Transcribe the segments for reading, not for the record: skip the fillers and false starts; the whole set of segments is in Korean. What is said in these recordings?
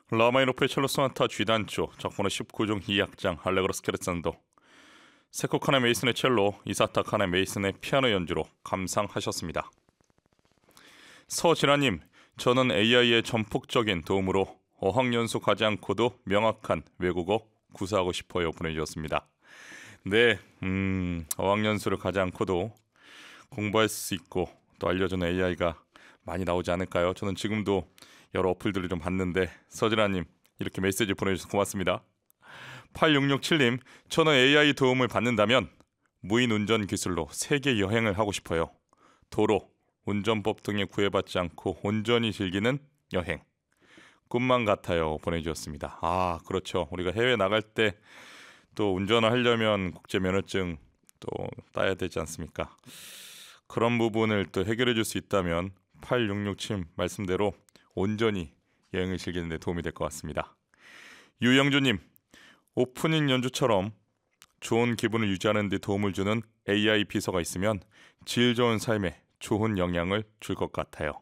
라마니노프의 첼로 소나타 G단조 작번호 19중 2악장 알레그로 스케르찬도, 세코카네 메이슨의 첼로, 이사타카네 메이슨의 피아노 연주로 감상하셨습니다. 서진아님, 저는 AI의 전폭적인 도움으로 어학연수 가지 않고도 명확한 외국어 구사하고 싶어요 보내주셨습니다. 네, 어학연수를 가지 않고도 공부할 수 있고 또 알려주는 AI가 많이 나오지 않을까요? 저는 지금도 여러 어플들을 좀 봤는데, 서진아님 이렇게 메시지 보내주셔서 고맙습니다. 8667님, 저는 AI 도움을 받는다면 무인 운전 기술로 세계 여행을 하고 싶어요. 도로, 운전법 등에 구애받지 않고 온전히 즐기는 여행, 꿈만 같아요 보내주셨습니다. 아, 그렇죠. 우리가 해외 나갈 때 또 운전을 하려면 국제 면허증 또 따야 되지 않습니까? 그런 부분을 또 해결해 줄 수 있다면 8667 말씀대로 온전히 여행을 즐기는 데 도움이 될 것 같습니다. 유영주님, 오프닝 연주처럼 좋은 기분을 유지하는 데 도움을 주는 AI 비서가 있으면 질 좋은 삶에 좋은 영향을 줄 것 같아요.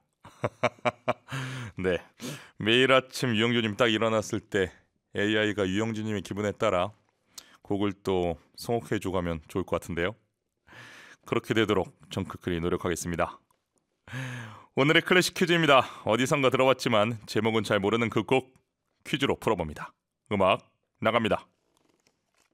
네, 매일 아침 유영주님 딱 일어났을 때 AI가 유영주님의 기분에 따라 곡을 또 선곡해 주가면 좋을 것 같은데요. 그렇게 되도록 전 크크리 노력하겠습니다. 오늘의 클래식 퀴즈입니다. 어디선가 들어봤지만 제목은 잘 모르는 그 곡 퀴즈로 풀어봅니다. 음악 나갑니다.